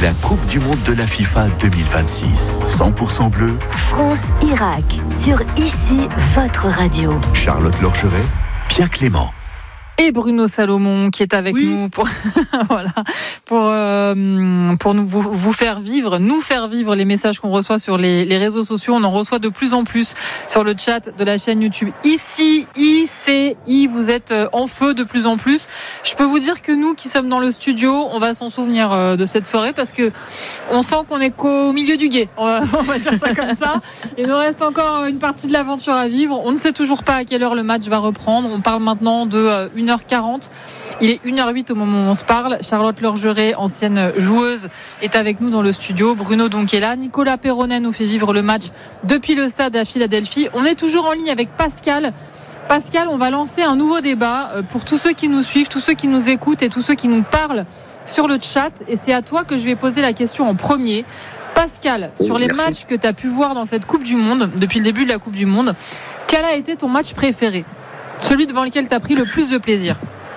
la Coupe du Monde de la FIFA 2026. 100% bleu. France-Irak, sur ICI, votre radio. Charlotte Lorgeret, Pierre Clément. Et Bruno Salomon qui est avec nous pour vous faire vivre, nous faire vivre les messages qu'on reçoit sur les réseaux sociaux. On en reçoit de plus en plus sur le chat de la chaîne YouTube. Ici, ICI, vous êtes en feu de plus en plus. Je peux vous dire que nous qui sommes dans le studio, on va s'en souvenir de cette soirée parce que on sent qu'on est qu'au milieu du gué. On va dire ça comme ça. Il nous reste encore une partie de l'aventure à vivre. On ne sait toujours pas à quelle heure le match va reprendre. On parle maintenant de 1h40. Il est 1h08 au moment où on se parle. Charlotte Lorgeret, ancienne joueuse, est avec nous dans le studio. Bruno donc est là. Nicolas Perronnet nous fait vivre le match depuis le stade à Philadelphie. On est toujours en ligne avec Pascal. Pascal, on va lancer un nouveau débat pour tous ceux qui nous suivent, tous ceux qui nous écoutent et tous ceux qui nous parlent sur le chat. Et c'est à toi que je vais poser la question en premier. Pascal, sur les matchs que tu as pu voir dans cette Coupe du Monde, depuis le début de la Coupe du Monde, quel a été ton match préféré ? Celui devant lequel tu as pris le plus de plaisir.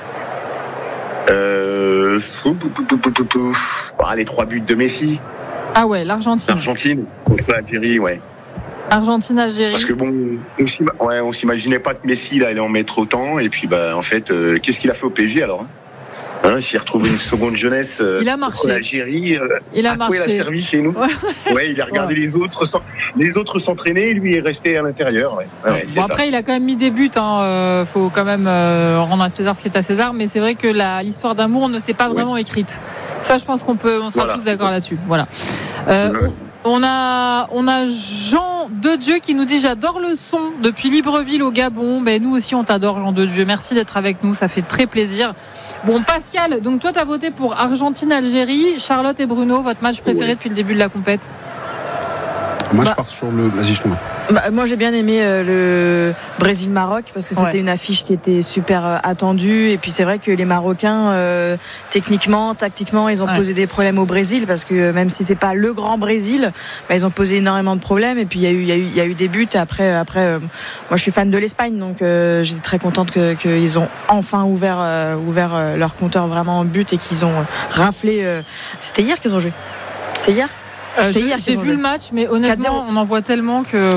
Les 3 buts de Messi. Ah ouais, l'Argentine. Contre l'Algérie, ouais. Argentine-Algérie. Parce que on s'imaginait pas que Messi là, allait en mettre autant. Et puis, en fait, qu'est-ce qu'il a fait au PSG alors ? S'il retrouve une seconde jeunesse il a marché. L'Algérie, il a marché. Il a servi chez nous. Ouais, il a regardé les autres s'entraîner, lui est resté à l'intérieur. Après, il a quand même mis des buts. Faut quand même rendre à César ce qui est à César. Mais c'est vrai que l'histoire d'amour ne s'est pas vraiment écrite. Ça, je pense on sera tous d'accord là-dessus. Voilà. On a Jean de Dieu qui nous dit: j'adore le son depuis Libreville au Gabon. Nous aussi, on t'adore, Jean de Dieu. Merci d'être avec nous, ça fait très plaisir. Bon, Pascal, donc toi, tu as voté pour Argentine-Algérie. Charlotte et Bruno, votre match préféré depuis le début de la compète ? Moi, je pars sur le. Vas-y, je t'en prie. Moi, j'ai bien aimé le Brésil-Maroc parce que c'était une affiche qui était super attendue. Et puis, c'est vrai que les Marocains, techniquement, tactiquement, ils ont posé des problèmes au Brésil parce que même si c'est pas le grand Brésil, ils ont posé énormément de problèmes. Et puis, il y a eu des buts. Après, moi, je suis fan de l'Espagne, donc j'étais très contente qu'ils ont enfin ouvert leur compteur vraiment en but et qu'ils ont raflé. C'était hier qu'ils ont joué. C'est hier. J'ai vu le match, mais honnêtement, 4-0. On en voit tellement que.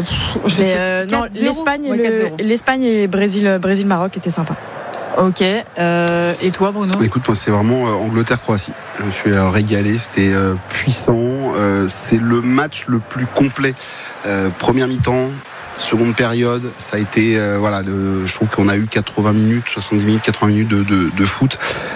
L'Espagne et Brésil-Maroc étaient sympas. Ok. Et toi, Bruno ? Écoute, moi, c'est vraiment Angleterre-Croatie. Je me suis régalé. C'était puissant. C'est le match le plus complet. Première mi-temps. Seconde période, ça a été je trouve qu'on a eu 80 minutes, 70 minutes, 80 minutes de foot.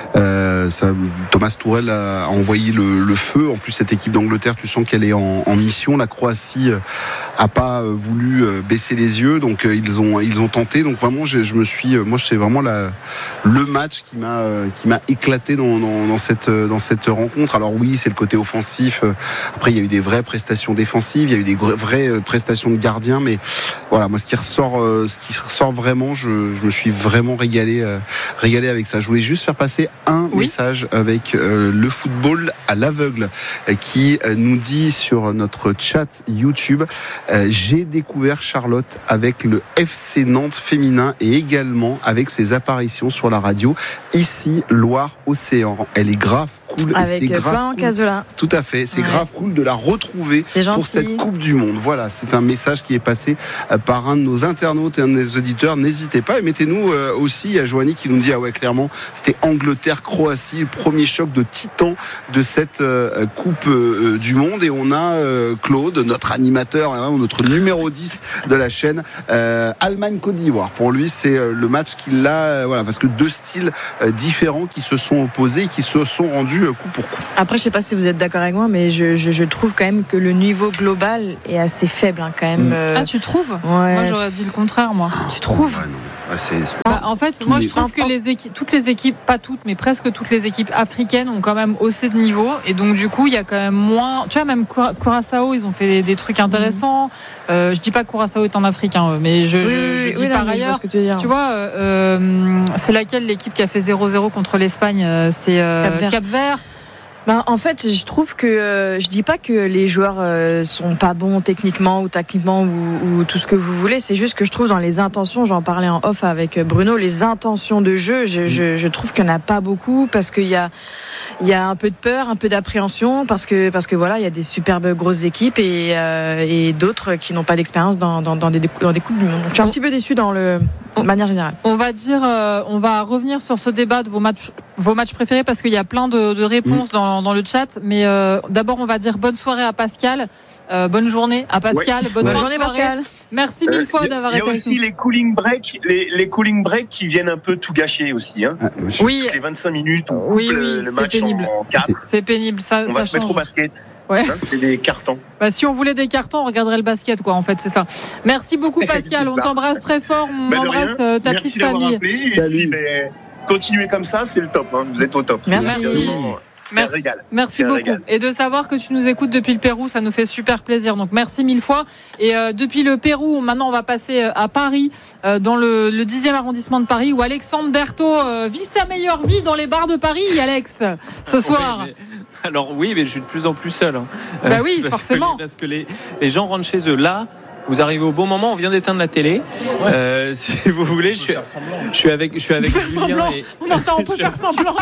Thomas Tuchel a envoyé le feu. En plus, cette équipe d'Angleterre, tu sens qu'elle est en mission. La Croatie a pas voulu baisser les yeux, donc ils ont tenté. Donc vraiment, moi, c'est vraiment le match qui m'a éclaté dans cette rencontre. Alors oui, c'est le côté offensif. Après, il y a eu des vraies prestations défensives, il y a eu des vraies prestations de gardiens, mais voilà, moi, ce qui ressort vraiment, je me suis vraiment régalé avec ça. Je voulais juste faire passer un message avec le football à l'aveugle qui nous dit sur notre chat YouTube: j'ai découvert Charlotte avec le FC Nantes féminin et également avec ses apparitions sur la radio ici Loire-Océan. Elle est grave cool. Avec et c'est Florent Cazola. Tout à fait, c'est grave cool de la retrouver pour cette Coupe du Monde. Voilà, c'est un message qui est passé par un de nos internautes et un de nos auditeurs. N'hésitez pas et mettez-nous aussi. Il y a Joanie qui nous dit clairement, c'était Angleterre-Croatie, le premier choc de titan de cette Coupe du Monde. Et on a Claude, notre animateur, notre numéro 10 de la chaîne, Allemagne-Côte d'Ivoire. Pour lui, c'est le match qu'il a, parce que deux styles différents qui se sont opposés, qui se sont rendus coup pour coup. Après, je sais pas si vous êtes d'accord avec moi, mais je trouve quand même que le niveau global est assez faible quand même. Ah, tu trouves ? Ouais. Moi, j'aurais dit le contraire, moi. Tu trouves ? En fait, moi je trouve que toutes les équipes, pas toutes, mais presque toutes les équipes africaines ont quand même haussé de niveau. Et donc du coup, il y a quand même moins. Tu vois, même Curaçao, ils ont fait des trucs intéressants. Je dis pas que Curaçao est en Afrique, mais je dis par ailleurs. Tu vois, c'est laquelle l'équipe qui a fait 0-0 contre l'Espagne ? C'est Cap-Vert. En fait, je trouve que je dis pas que les joueurs sont pas bons techniquement ou tactiquement ou tout ce que vous voulez. C'est juste que je trouve dans les intentions, j'en parlais en off avec Bruno, les intentions de jeu, je trouve qu'il n'y en a pas beaucoup parce qu'il y a il y a un peu de peur, un peu d'appréhension parce que voilà, il y a des superbes grosses équipes et d'autres qui n'ont pas d'expérience dans des coupes du monde. Donc, je suis un petit peu déçue de manière générale. On va revenir sur ce débat de vos matchs préférés parce qu'il y a plein de réponses dans le chat. Mais d'abord, on va dire bonne soirée à Pascal. Bonne journée à Pascal. Bonne journée Pascal. Merci mille fois d'avoir été avec nous. Il y a aussi les cooling breaks qui viennent un peu tout gâcher aussi. Hein. Oui. Les 25 minutes où le match pénible. en 4. C'est pénible, ça on va se change. mettre au basket. Ouais. C'est des cartons. Si on voulait des cartons, on regarderait le basket, quoi. En fait, c'est ça. Merci beaucoup, Pascal. On t'embrasse très fort. On embrasse ta petite famille. Salut. Continuez comme ça, c'est le top. Hein. Vous êtes au top. Merci. Merci beaucoup. Et de savoir que tu nous écoutes depuis le Pérou, ça nous fait super plaisir. Donc merci mille fois. Et depuis le Pérou, maintenant on va passer à Paris, dans le 10e arrondissement de Paris, où Alexandre Berthaud vit sa meilleure vie dans les bars de Paris, Alex, ce soir. Alors oui, mais je suis de plus en plus seul. Hein. Oui, forcément. Parce que les gens rentrent chez eux là. Vous arrivez au bon moment, on vient d'éteindre la télé. Si vous voulez, je suis avec Julien. On peut faire semblant.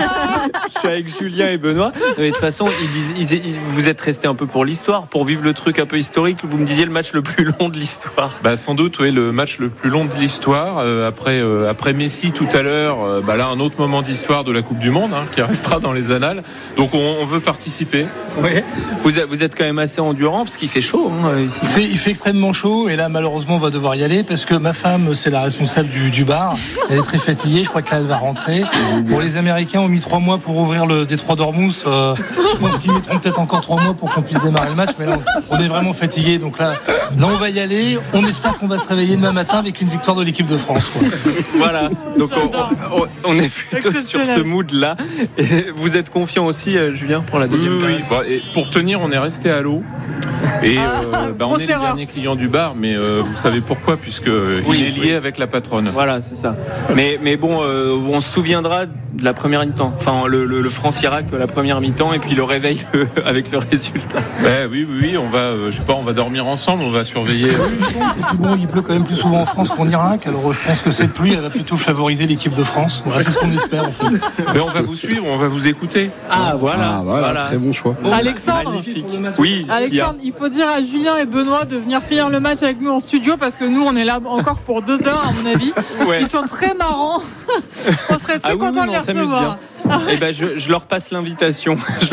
Je suis avec Julien et Benoît. Mais de toute façon, vous êtes restés un peu pour l'histoire, pour vivre le truc un peu historique. Vous me disiez le match le plus long de l'histoire. Sans doute, oui, le match le plus long de l'histoire. Après Messi tout à l'heure, là un autre moment d'histoire de la Coupe du Monde qui restera dans les annales. Donc on veut participer. Oui. Vous êtes quand même assez endurant parce qu'il fait chaud. Il fait extrêmement chaud et là malheureusement on va devoir y aller parce que ma femme c'est la responsable du bar. Elle est très fatiguée, je crois que là elle va rentrer. Bon, les Américains ont mis 3 mois pour ouvrir le détroit d'Ormuz. Je pense qu'ils mettront peut-être encore 3 mois pour qu'on puisse démarrer le match, mais là on est vraiment fatigué, donc là on va y aller. On espère qu'on va se réveiller demain matin avec une victoire de l'équipe de France, quoi. Voilà, donc on est plutôt sur ce mood là. Et vous êtes confiant aussi, Julien, pour la deuxième période? Et pour tenir, on est resté à l'eau. Et on est les derniers clients du bar, mais vous savez pourquoi, puisque il est lié avec la patronne. Voilà, c'est ça. Mais bon, on se souviendra de la première mi-temps. Enfin, le France-Irak, la première mi-temps, et puis le réveil avec le résultat. Oui, on va, on va dormir ensemble, on va surveiller. Bon, il pleut quand même plus souvent en France qu'en Irak, alors je pense que cette pluie, elle va plutôt favoriser l'équipe de France. Voilà, c'est ce qu'on espère, en fait. Mais on va vous suivre, on va vous écouter. Voilà. Très bon choix. Bon, Alexandre, magnifique. Oui. Alexandre, il faut dire à Julien et Benoît de venir finir le match avec nous en studio parce que nous on est là encore pour 2 heures à mon avis. Ouais. Ils sont très marrants. On serait très contents de les recevoir. Je leur passe l'invitation.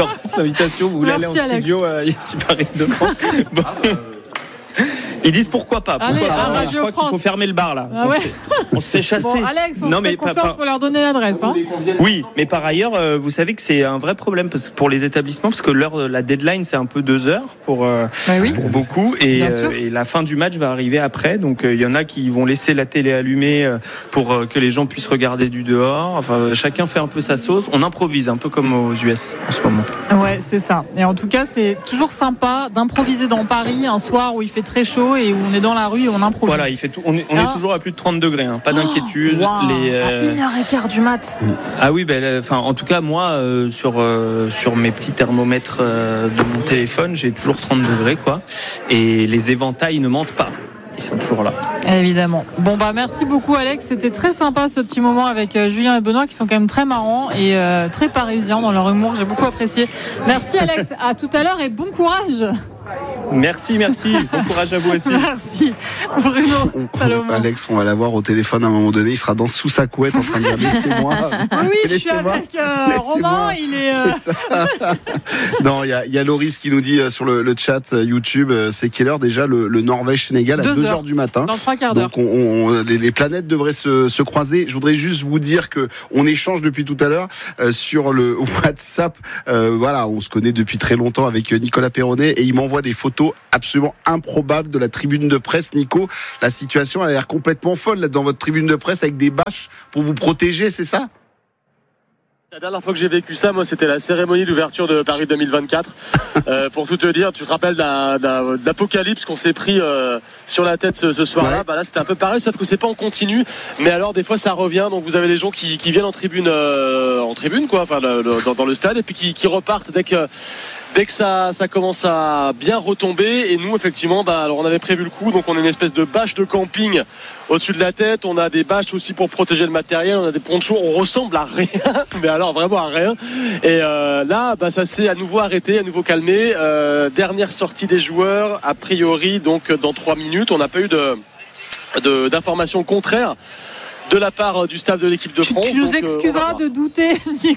Vous voulez aller en studio ici Paris de France? Bon. Ils disent pourquoi pas. Allez, je crois qu'il faut fermer le bar là. On se fait chasser. Bon, Alex, on fait confiance pour leur donner l'adresse. Oui, mais par ailleurs, vous savez que c'est un vrai problème pour les établissements parce que la deadline c'est un peu 2 heures pour beaucoup et la fin du match va arriver après. Donc il y en a qui vont laisser la télé allumée pour que les gens puissent regarder du dehors. Enfin, chacun fait un peu sa sauce. On improvise un peu comme aux US en ce moment. Ouais, c'est ça. Et en tout cas, c'est toujours sympa d'improviser dans Paris un soir où il fait très chaud et où on est dans la rue et on improvise. Voilà, il fait tout. On est toujours à plus de 30 degrés, pas d'inquiétude. À 1h15 du mat. Ah oui, en tout cas moi sur mes petits thermomètres de mon téléphone, j'ai toujours 30 degrés quoi. Et les éventails ne mentent pas. Ils sont toujours là. Évidemment. Bon merci beaucoup Alex, c'était très sympa ce petit moment avec Julien et Benoît qui sont quand même très marrants et très parisiens dans leur humour, j'ai beaucoup apprécié. Merci Alex, à tout à l'heure et bon courage. Merci. Bon courage à vous aussi. Merci Bruno Salomon. Alex, on va l'avoir au téléphone à un moment donné. Il sera sous sa couette en train de dire laissez-moi. Oui, je suis avec Romain. Il est. C'est ça. Non, il y a Loris qui nous dit sur le chat YouTube, c'est quelle heure déjà le Norvège-Sénégal à 2h du matin. Dans 3 quarts d'heure. Donc les planètes devraient se croiser. Je voudrais juste vous dire que on échange depuis tout à l'heure sur le WhatsApp. On se connaît depuis très longtemps avec Nicolas Perronnet et il m'envoie des photos absolument improbables de la tribune de presse. Nico, la situation elle a l'air complètement folle là, dans votre tribune de presse avec des bâches pour vous protéger, c'est ça ? La dernière fois que j'ai vécu ça, moi, c'était la cérémonie d'ouverture de Paris 2024. Pour tout te dire, tu te rappelles de l'apocalypse qu'on s'est pris sur la tête ce soir-là. Là, c'était un peu pareil, sauf que c'est pas en continu. Mais alors, des fois, ça revient. Donc, vous avez les gens qui viennent en tribune, quoi, enfin, dans le stade, et puis qui repartent dès que ça commence à bien retomber. Et nous, effectivement, alors on avait prévu le coup, donc on a une espèce de bâche de camping au-dessus de la tête. On a des bâches aussi pour protéger le matériel. On a des ponchos. On ressemble à rien, mais alors vraiment à rien. Et là, ça s'est à nouveau arrêté, à nouveau calmé. Dernière sortie des joueurs, a priori, donc dans 3 minutes. On n'a pas eu d'informations contraires de la part du staff de l'équipe de France. Tu nous excuseras de douter, Nico.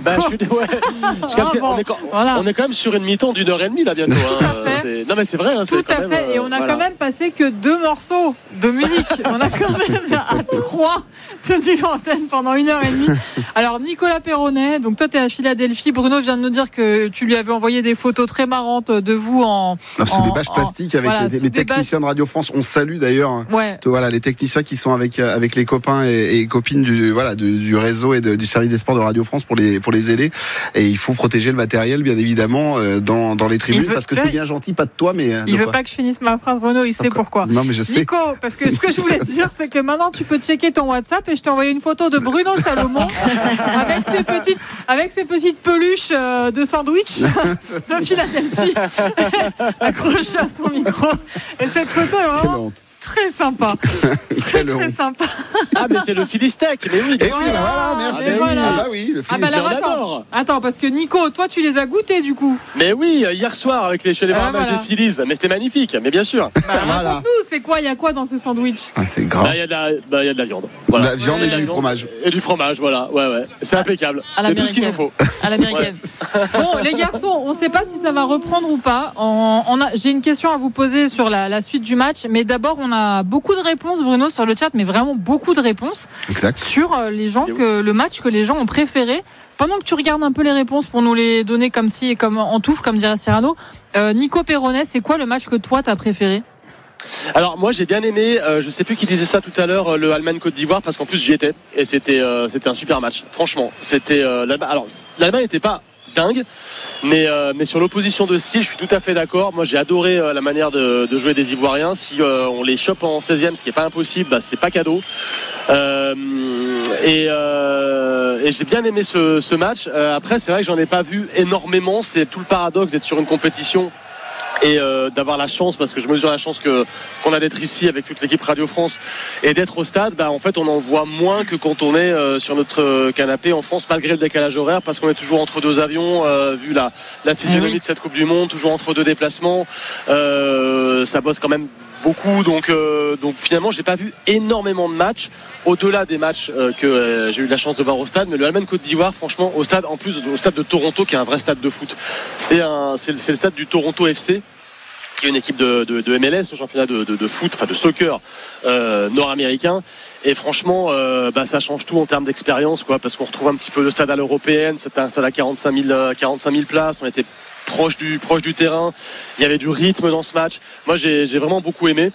On est quand même sur une mi-temps d'1h30 là bientôt. Non mais c'est vrai. Tout à fait. Et on a quand même passé que 2 morceaux de musique. On a quand même à 3 tenu l'antenne pendant 1h30. Alors Nicolas Perronnet, donc toi tu es à Philadelphie. Bruno vient de nous dire que tu lui avais envoyé des photos très marrantes de vous sous des bâches plastiques avec les techniciens de Radio France. On salue d'ailleurs les techniciens qui sont avec les copains et copines du réseau et du service des sports de Radio France pour les aider. Et il faut protéger le matériel, bien évidemment, dans les tribunes, parce que c'est bien gentil, pas de toi, mais il veut pas que je finisse ma phrase, Bruno. Il sait pourquoi. Non, mais je sais. Nico, parce que ce que je voulais te dire, c'est que maintenant tu peux checker ton WhatsApp et je t'ai envoyé une photo de Bruno Salomon avec ses petites peluches de sandwich de Philadelphie accrochées à son micro. Et cette photo est vraiment très sympa. très sympa. Ah, mais c'est le Philistec, mais oui. Et voilà, merci. Le Philistec. Attends, parce que Nico, toi, tu les as goûtés du coup. Mais oui, hier soir avec les matchs des Phillies. Mais c'était magnifique, mais bien sûr. Raconte-nous, c'est quoi, il y a quoi dans ces sandwichs? C'est grave. Il y a de la viande. Voilà. De la viande et du fromage. Et du fromage, voilà. Ouais. C'est impeccable. C'est tout ce qu'il nous faut. À l'américaine. Bon, les garçons, on ne sait pas si ça va reprendre ou pas. J'ai une question à vous poser sur la suite du match, mais d'abord, on a beaucoup de réponses, Bruno, sur le chat, mais vraiment beaucoup de réponses. Exact. Sur le match que les gens ont préféré. Pendant que tu regardes un peu les réponses pour nous les donner comme si et comme en touffe, comme dirait Cyrano, Nico Perronnet, c'est quoi le match que toi t'as préféré? Alors moi j'ai bien aimé, je sais plus qui disait ça tout à l'heure, le Allemagne-Côte d'Ivoire, parce qu'en plus j'y étais et c'était un super match. Franchement, c'était l'Allemagne n'était pas dingue, mais sur l'opposition de style, je suis tout à fait d'accord. Moi j'ai adoré la manière de jouer des Ivoiriens. Si on les chope en 16e, ce qui est pas impossible, c'est pas cadeau. Et j'ai bien aimé ce match. Après c'est vrai que j'en ai pas vu énormément. C'est tout le paradoxe d'être sur une compétition et d'avoir la chance, parce que je mesure la chance qu'on a d'être ici avec toute l'équipe Radio France et d'être au stade. En fait on en voit moins que quand on est sur notre canapé en France, malgré le décalage horaire, parce qu'on est toujours entre 2 avions, vu la physionomie de cette Coupe du Monde, toujours entre 2 déplacements, ça bosse quand même beaucoup, donc finalement j'ai pas vu énormément de matchs au-delà des matchs que j'ai eu la chance de voir au stade. Mais le Allemagne-Côte d'Ivoire, franchement, au stade de Toronto, qui est un vrai stade de foot, c'est le stade du Toronto FC, qui est une équipe de MLS, au championnat de foot, enfin de soccer nord-américain. Et franchement, ça change tout en termes d'expérience, quoi, parce qu'on retrouve un petit peu le stade à l'européenne. C'était un stade à 45 000 places. On était proche du terrain. Il y avait du rythme dans ce match. Moi, j'ai vraiment beaucoup aimé.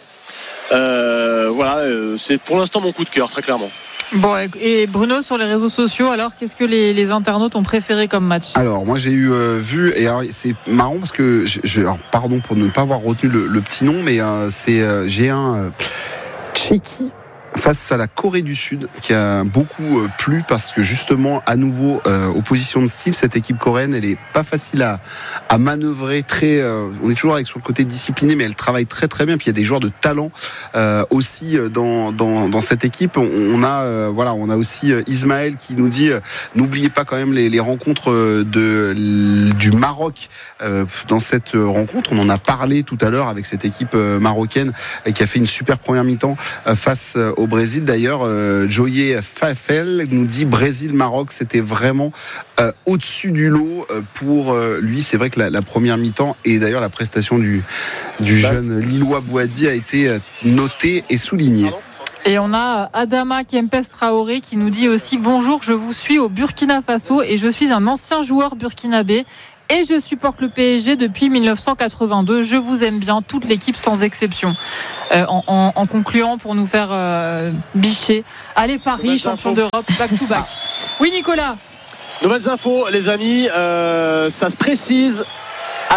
C'est pour l'instant mon coup de cœur, très clairement. Bon, et Bruno, sur les réseaux sociaux, alors qu'est-ce que les internautes ont préféré comme match? Alors moi j'ai vu, et alors, c'est marrant parce que alors, pardon pour ne pas avoir retenu le petit nom, mais j'ai un Tchéquie face à la Corée du Sud qui a beaucoup plu, parce que justement à nouveau opposition de style. Cette équipe coréenne, elle est pas facile à manœuvrer, on est toujours sur le côté discipliné, mais elle travaille très très bien. Puis il y a des joueurs de talent aussi dans cette équipe. On a aussi Ismaël qui nous dit n'oubliez pas quand même les rencontres du Maroc dans cette rencontre. On en a parlé tout à l'heure avec cette équipe marocaine qui a fait une super première mi-temps face au Brésil. D'ailleurs, Joye Fafel nous dit Brésil-Maroc, c'était vraiment au-dessus du lot pour lui. C'est vrai que la première mi-temps, et d'ailleurs la prestation du jeune Lillois Bouhaddi a été notée et soulignée. Et on a Adama Kempes Traoré qui nous dit aussi bonjour, je vous suis au Burkina Faso et je suis un ancien joueur burkinabé et je supporte le PSG depuis 1982. Je vous aime bien, toute l'équipe sans exception. En concluant pour nous faire bicher. Allez Paris, champion d'Europe, back to back. Oui Nicolas. Nouvelles infos les amis, ça se précise. Alors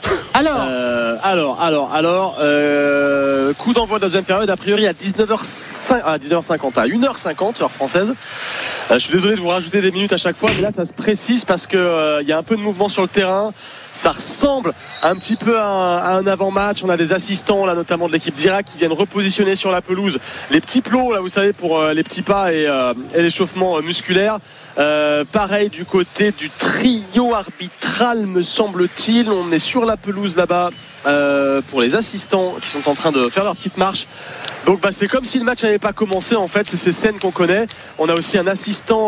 Alors, coup d'envoi de la deuxième période, a priori à 19h50, à 1h50, heure française. Je suis désolé de vous rajouter des minutes à chaque fois, mais là ça se précise parce que il y a un peu de mouvement sur le terrain. Ça ressemble un petit peu à un avant-match. On a des assistants là, notamment de l'équipe d'Irak, qui viennent repositionner sur la pelouse les petits plots là, vous savez, pour les petits pas et l'échauffement musculaire. Pareil du côté du trio arbitral, me semble-t-il. On est sur la pelouse là-bas pour les assistants qui sont en train de faire leur petite marche. Donc c'est comme si le match n'avait pas commencé en fait. C'est ces scènes qu'on connaît. On a aussi un assistant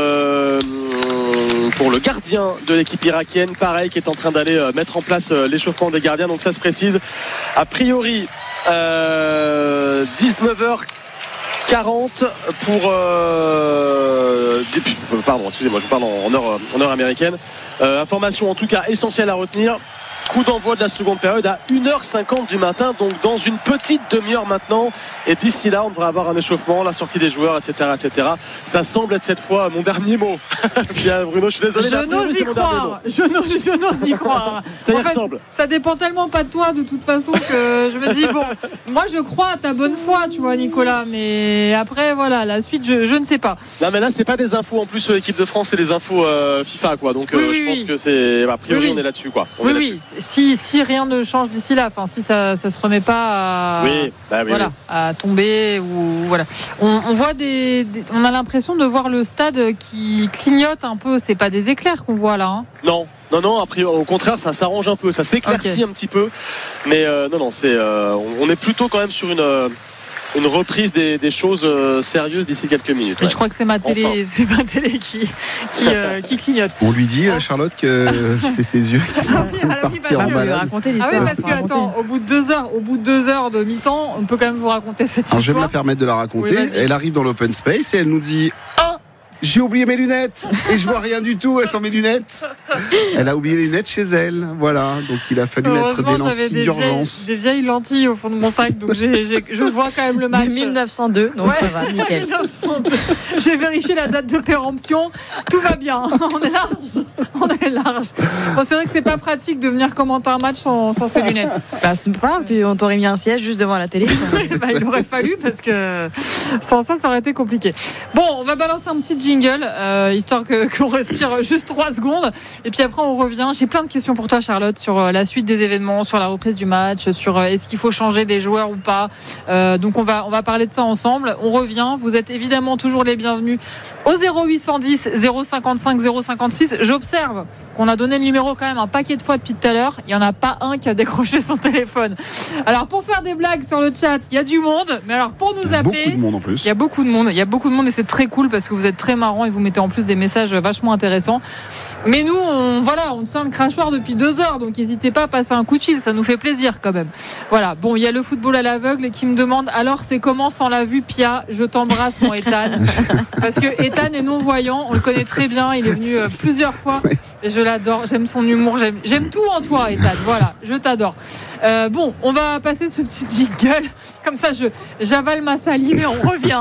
pour le gardien de l'équipe irakienne, pareil, qui est en train d'aller mettre en place l'échauffement des gardiens. Donc ça se précise. A priori 19h40 pour pardon, excusez-moi, je vous parle en heure américaine. Information en tout cas essentielle à retenir. Coup d'envoi de la seconde période à 1h50 du matin, donc dans une petite demi-heure maintenant. Et d'ici là, on devrait avoir un échauffement, la sortie des joueurs, etc., etc. Ça semble être cette fois mon dernier mot. Bien, Bruno, je suis désolé. Je n'ose y croire. Je n'ose y croire. Ça y ressemble. Ça dépend tellement pas de toi, de toute façon, que je me dis, bon, moi je crois à ta bonne foi, tu vois, Nicolas. Mais après, voilà, la suite, je ne sais pas. Non, mais là, c'est pas des infos en plus sur l'équipe de France, c'est des infos FIFA, quoi. Donc, je pense que c'est. A priori, on est là-dessus, quoi. Si rien ne change d'ici là, enfin si ça se remet pas à tomber ou voilà. On voit on a l'impression de voir le stade qui clignote un peu. C'est pas des éclairs qu'on voit là. Hein. Non. Après, au contraire, ça s'arrange un peu, ça s'éclaircit un petit peu. Mais non, c'est on est plutôt quand même sur une reprise des choses sérieuses d'ici quelques minutes. Mais je crois que c'est ma télé, qui clignote. On lui dit, Charlotte, que c'est ses yeux qui sont partis en balade. Ah oui, parce que attends, au bout de 2 heures de mi-temps, on peut quand même vous raconter cette histoire. Alors, je vais me la permettre de la raconter. Oui, elle arrive dans l'open space et elle nous dit: j'ai oublié mes lunettes et je vois rien du tout sans mes lunettes. Elle a oublié les lunettes chez elle, voilà. Donc il a fallu mettre des lentilles d'urgence. Des vieilles lentilles au fond de mon sac, donc je vois quand même le match. 1902, donc ça va, nickel. 1902. J'ai vérifié la date de péremption, tout va bien. On est large. Bon, c'est vrai que c'est pas pratique de venir commenter un match sans ses lunettes. C'est pas grave, on t'aurait mis un siège juste devant la télé. Il aurait fallu, parce que sans ça aurait été compliqué. Bon, on va balancer un petit jingle, histoire qu'on respire juste 3 secondes et puis après on revient. J'ai plein de questions pour toi, Charlotte, sur la suite des événements, sur la reprise du match, sur est-ce qu'il faut changer des joueurs ou pas. Donc on va parler de ça ensemble. On revient, vous êtes évidemment toujours les bienvenus au 0810 055 056. J'observe qu'on a donné le numéro quand même un paquet de fois depuis tout à l'heure. Il n'y en a pas un qui a décroché son téléphone. Alors pour faire des blagues sur le chat, il y a du monde, mais alors pour nous appeler, beaucoup de monde en plus. Il y a beaucoup de monde et c'est très cool parce que vous êtes très marrants et vous mettez en plus des messages vachement intéressants. Mais nous, on tient le crachoir depuis 2 heures, donc n'hésitez pas à passer un coup de fil, ça nous fait plaisir quand même. Voilà, bon, il y a le football à l'aveugle qui me demande, alors c'est comment sans la vue, Pia? Je t'embrasse, mon Ethan. Parce que Ethan est non-voyant, on le connaît très bien, il est venu plusieurs fois. Et je l'adore, j'aime son humour, j'aime tout en toi, Ethan. Voilà, je t'adore. Bon, on va passer ce petit jingle, comme ça j'avale ma salive et on revient.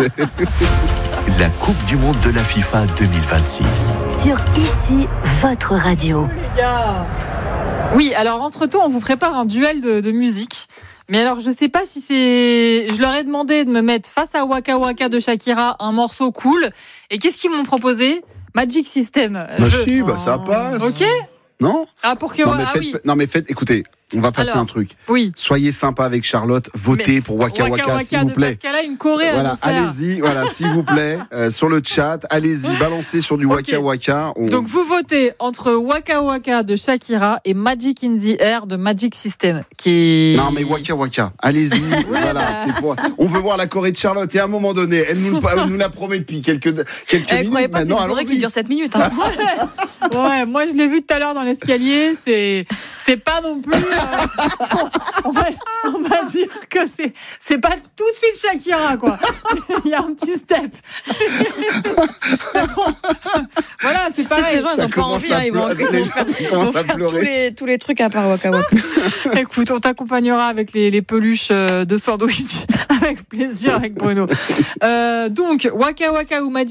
La Coupe du Monde de la FIFA 2026. Sur ICI, votre radio. Les gars. Oui, alors entre-temps, on vous prépare un duel de musique. Mais alors, je sais pas si c'est... Je leur ai demandé de me mettre face à Waka Waka de Shakira un morceau cool. Et qu'est-ce qu'ils m'ont proposé? Magic System. Ça passe. Ok. Non? Pour que... faites, écoutez, on va passer un truc. Oui. Soyez sympa avec Charlotte, votez pour Waka Waka, s'il vous plaît. Parce qu'elle a une choré à nous faire. Allez-y, s'il vous plaît, sur le chat, allez-y, balancez sur du Waka Waka. Donc vous votez entre Waka Waka de Shakira et Magic in the Air de Magic System. Non mais Waka Waka, allez-y. On veut voir la choré de Charlotte et à un moment donné, elle nous la promet depuis quelques minutes. Elle croyait pas que c'est une choré qui dure 7 minutes. Hein. Ouais, moi je l'ai vu tout à l'heure dans l'escalier, c'est pas non plus... on va dire que c'est pas tout de suite Shakira, quoi. Il y a un petit step. Voilà, c'est pareil. Ces gens, ils ont pas envie, ils vont faire tous les trucs à part Waka Waka. Écoute, on t'accompagnera avec les peluches de sandwich avec plaisir avec Bruno. Donc Waka Waka ou Magic